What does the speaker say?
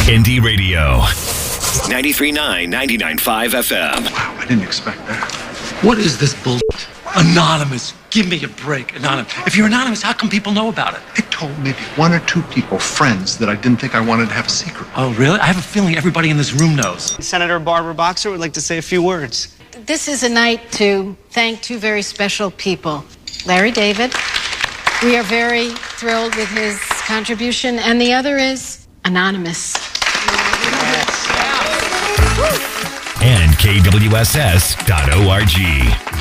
Indie Radio. 93.9, 99.5 FM. Wow, I didn't expect that. What is this bull? Anonymous. Give me a break, Anonymous. If you're anonymous, how come people know about it? I told maybe one or two people, friends, that I didn't think I wanted to have a secret. Oh, really? I have a feeling everybody in this room knows. Senator Barbara Boxer would like to say a few words. This is a night to thank two very special people. Larry David. We are very thrilled with his contribution. And the other is Anonymous. And KWSS.org.